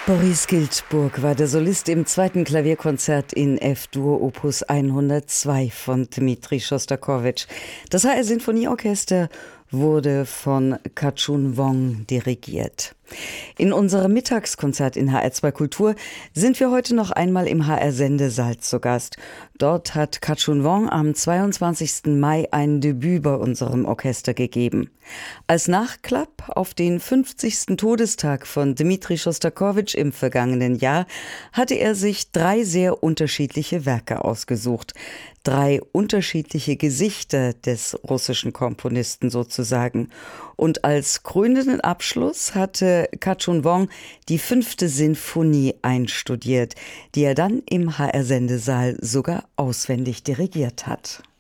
Boris Giltburg war der Solist im zweiten Klavierkonzert in F-Dur Opus 102 von Dmitri Schostakowitsch. Das HR Sinfonieorchester wurde von Kachun Wong dirigiert. In unserem Mittagskonzert in HR2 Kultur sind wir heute noch einmal im HR Sendesaal zu Gast. Dort hat Kachun Wong am 22. Mai ein Debüt bei unserem Orchester gegeben. Als Nachklapp auf den 50. Todestag von Dmitri Schostakowitsch im vergangenen Jahr hatte er sich 3 sehr unterschiedliche Werke ausgesucht. 3 unterschiedliche Gesichter des russischen Komponisten sozusagen. Und als krönenden Abschluss hatte Kachun Wong die 5. Sinfonie einstudiert, die er dann im HR-Sendesaal sogar auswendig dirigiert hat.